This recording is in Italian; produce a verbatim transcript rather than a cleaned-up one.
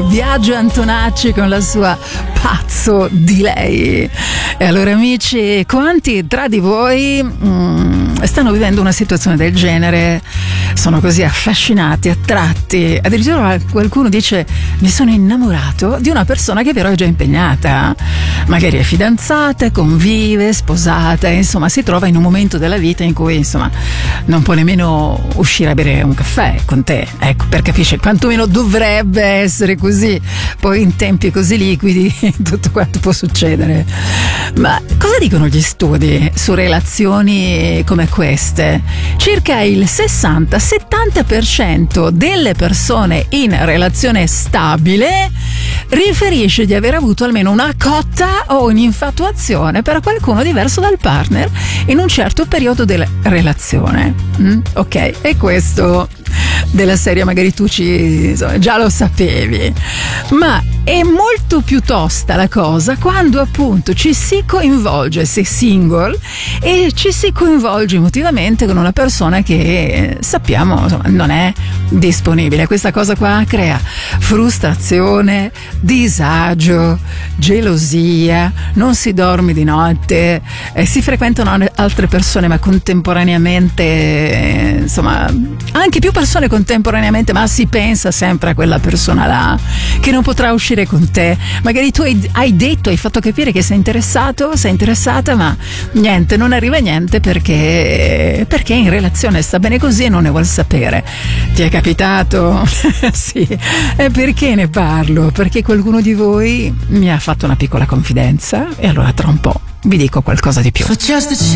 è Biagio Antonacci con la sua Pazzo di lei. E allora amici, quanti tra di voi mm, stanno vivendo una situazione del genere? Sono così affascinati, attratti, addirittura qualcuno dice mi sono innamorato di una persona che però è già impegnata, magari è fidanzata, convive, sposata, insomma si trova in un momento della vita in cui insomma non può nemmeno uscire a bere un caffè con te, ecco, per capire quantomeno dovrebbe essere così. Poi in tempi così liquidi tutto quanto può succedere. Ma cosa dicono gli studi su relazioni come queste? Circa il sessanta settanta per cento delle persone in relazione stabile riferisce di aver avuto almeno una cotta o un'infatuazione per qualcuno diverso dal partner in un certo periodo della relazione. Mm? Ok, e questo della serie magari tu ci insomma, già lo sapevi, ma è molto più tosta la cosa quando appunto ci si coinvolge, sei single, e ci si coinvolge emotivamente con una persona che sappiamo insomma, non è disponibile. Questa cosa qua crea frustrazione, disagio, gelosia, non si dorme di notte, eh, si frequentano altre persone ma contemporaneamente, eh, insomma anche più persone contemporaneamente, ma si pensa sempre a quella persona là che non potrà uscire con te. Magari tu hai, hai detto, hai fatto capire che sei interessato, sei interessata, ma niente, non arriva niente perché perché in relazione sta bene così e non ne vuol sapere. Ti è capitato? Sì. E perché ne parlo? Perché qualcuno di voi mi ha fatto una piccola confidenza e allora tra un po' vi dico qualcosa di più.